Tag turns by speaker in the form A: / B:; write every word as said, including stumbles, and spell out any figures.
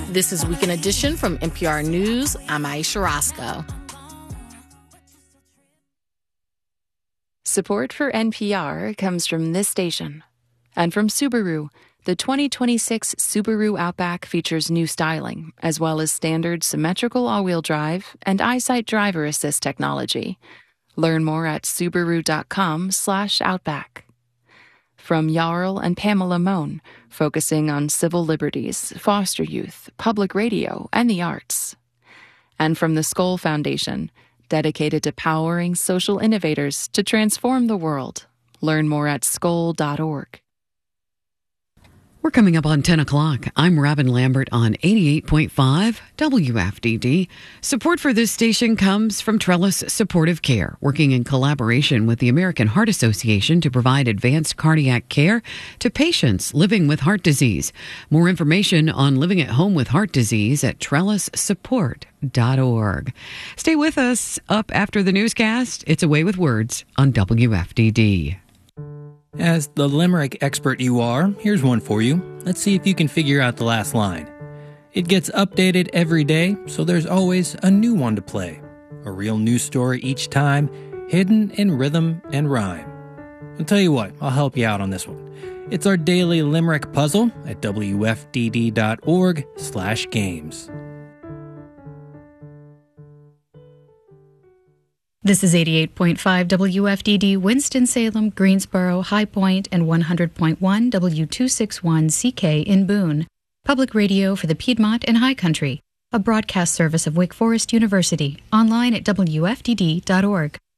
A: This is Weekend Edition from N P R News. I'm Aisha Roscoe.
B: Support for N P R comes from this station and from Subaru. The twenty twenty-six Subaru Outback features new styling, as well as standard symmetrical all-wheel drive and EyeSight driver assist technology. Learn more at Subaru.com slash Outback. From Jarl and Pamela Mohn, focusing on civil liberties, foster youth, public radio, and the arts. And from the Skoll Foundation, dedicated to powering social innovators to transform the world. Learn more at skoll dot org.
C: We're coming up on ten o'clock. I'm Robin Lambert on eighty-eight point five W F D D. Support for this station comes from Trellis Supportive Care, working in collaboration with the American Heart Association to provide advanced cardiac care to patients living with heart disease. More information on living at home with heart disease at trellis support dot org. Stay with us. Up after the newscast, it's A Way with Words on W F D D.
D: As the limerick expert you are, here's one for you. Let's see if you can figure out the last line. It gets updated every day, so there's always a new one to play. A real news story each time, hidden in rhythm and rhyme. I'll tell you what, I'll help you out on this one. It's our daily limerick puzzle at W F D D dot org slash games.
E: This is eighty-eight point five W F D D, Winston-Salem, Greensboro, High Point, and one hundred point one W two sixty-one C K in Boone. Public radio for the Piedmont and High Country. A broadcast service of Wake Forest University. Online at W F D D dot org.